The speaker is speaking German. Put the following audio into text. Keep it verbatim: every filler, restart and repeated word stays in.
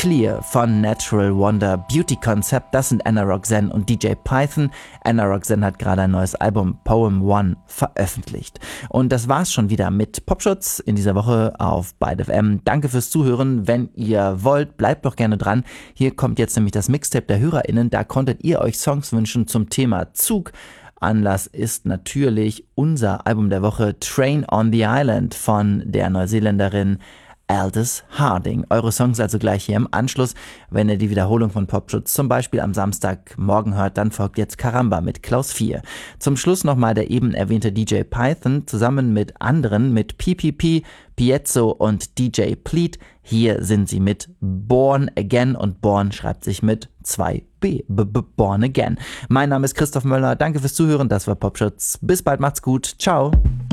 Clear von Natural Wonder Beauty Concept. Das sind Anna Roxanne und D J Python. Anna Roxanne hat gerade ein neues Album Poem One veröffentlicht. Und das war's schon wieder mit Popschutz in dieser Woche auf Byte F M. Danke fürs Zuhören. Wenn ihr wollt, bleibt doch gerne dran. Hier kommt jetzt nämlich das Mixtape der HörerInnen. Da konntet ihr euch Songs wünschen zum Thema Zug. Anlass ist natürlich unser Album der Woche Train on the Island von der Neuseeländerin Aldous Harding. Eure Songs also gleich hier im Anschluss. Wenn ihr die Wiederholung von Popschutz zum Beispiel am Samstagmorgen hört, dann folgt jetzt Karamba mit Klaus vier. Zum Schluss nochmal der eben erwähnte D J Python zusammen mit anderen, mit P P P, Piezo und D J Pleat. Hier sind sie mit Born Again und Born schreibt sich mit zwei B. Born Again. Mein Name ist Christoph Möller. Danke fürs Zuhören. Das war Popschutz. Bis bald. Macht's gut. Ciao.